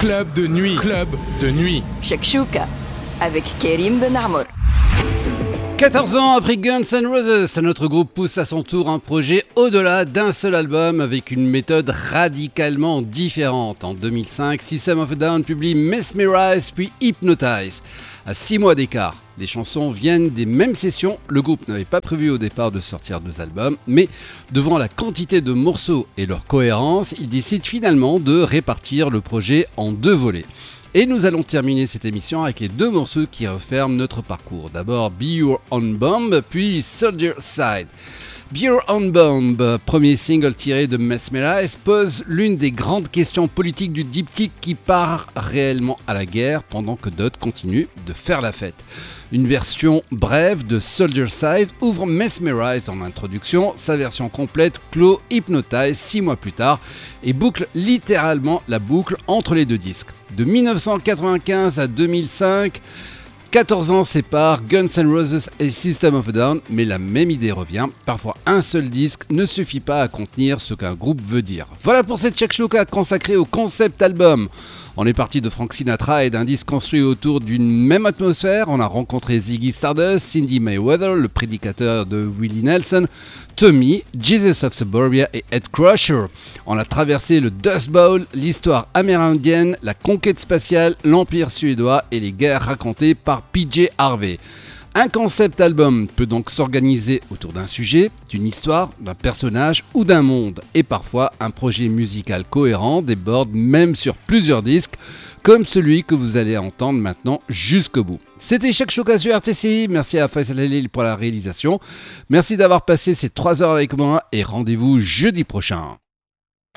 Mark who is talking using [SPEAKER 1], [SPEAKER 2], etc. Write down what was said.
[SPEAKER 1] Club de nuit. Club de nuit.
[SPEAKER 2] Shakshuka avec Karim Ben Amour.
[SPEAKER 3] 14 ans après Guns N' Roses, notre groupe pousse à son tour un projet au-delà d'un seul album avec une méthode radicalement différente. En 2005, System of a Down publie Mesmerize puis Hypnotize. À 6 mois d'écart, les chansons viennent des mêmes sessions. Le groupe n'avait pas prévu au départ de sortir 2 albums, mais devant la quantité de morceaux et leur cohérence, ils décident finalement de répartir le projet en 2 volets. Et nous allons terminer cette émission avec les 2 morceaux qui referment notre parcours. D'abord Be Your Own Bomb, puis Soldier Side. Be Your Own Bomb, premier single tiré de Mesmerize, pose l'une des grandes questions politiques du diptyque qui part réellement à la guerre pendant que d'autres continuent de faire la fête. Une version brève de Soldier Side ouvre Mesmerize en introduction, sa version complète clôt Hypnotize 6 mois plus tard et boucle littéralement la boucle entre les 2 disques. De 1995 à 2005, 14 ans séparent Guns N' Roses et System of a Down, mais la même idée revient. Parfois, un seul disque ne suffit pas à contenir ce qu'un groupe veut dire. Voilà pour cette Shakshuka consacrée au concept album. On est parti de Frank Sinatra et d'un disque construit autour d'une même atmosphère. On a rencontré Ziggy Stardust, Cindy Mayweather, le prédicateur de Willie Nelson, Tommy, Jesus of Suburbia et Ed Crusher. On a traversé le Dust Bowl, l'histoire amérindienne, la conquête spatiale, l'empire suédois et les guerres racontées par PJ Harvey. Un concept album peut donc s'organiser autour d'un sujet, d'une histoire, d'un personnage ou d'un monde. Et parfois, un projet musical cohérent déborde même sur plusieurs disques, comme celui que vous allez entendre maintenant jusqu'au bout. C'était Shakshuka sur RTCI, merci à Faisal Halil pour la réalisation. Merci d'avoir passé ces 3 heures avec moi et rendez-vous jeudi prochain.